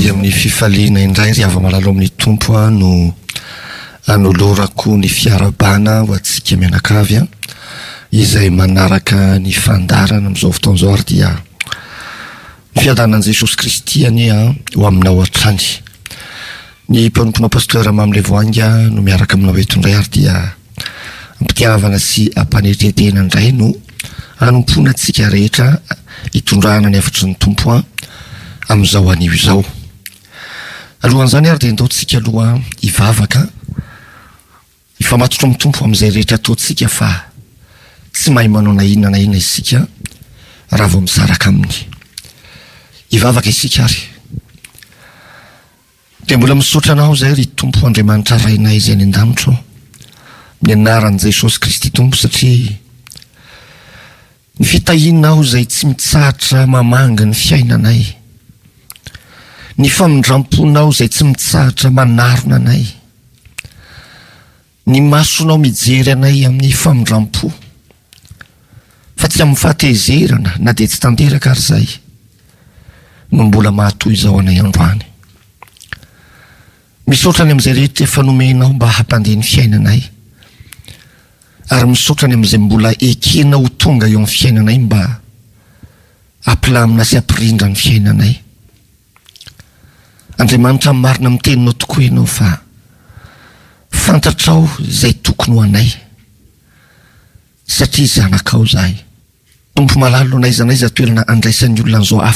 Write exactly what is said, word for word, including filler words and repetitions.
dia amin'ny fifaliana indray ry ava-malalo amin'ny tompo a no anolorako ny fiarabana ho antsika mianakavy a izay manaraka ny fandarana amin'izao fotoan'izao ary dia ny fiadanan'i Jesosy Kristy any a ho aminao hatrany. Ny mpanomponao pasteur Mamle Voanga no miaraka aminao eto indray ary dia ampitiavana sy ampanetretena indray no anompona antsika rehetra hitondrana ny hefatry ny tompo a amin'izao anio izao. Alohan'izany ary dia ndaontsika aloha hivavaka hifamatotra amin'ny tompo amin'izay rehetra ataontsika fa tsy mahay manao na inona na inona isika raha vao misaraka aminy. Hivavaka isika ary. Dia mbola misaotra anao izay ry tompo Andriamanitra rainay izay any an-danitra ny anaran'i Jesosy Kristy tompo satria ny fitahinao izay tsy mitsahatra mamanga ny fiainanay, ny famindramponao izay tsy mitsahatra manarona anay, ny masonao mijery anay amin'ny famindrampo fa tsy amin'ny fahatezerana na dia tsy tanteraka ary izay no mbola mahatoy izao anay androany. Misaotra any amin'izay rehetra efa nomenao mba hampandeha ny fiainanay ary misaotra any amin'izay mbola ekenao ho tonga eo amin'ny fiainanay mba ampilamina sy ampirindra ny fiainanay. Andriamanitra marina amin'ny teninao tokoa ianao fa fantatrao izay tokony ho anay satria zanakao zahay. Tompo malalo na iza na iza toerana andraisan'ny olona an'izao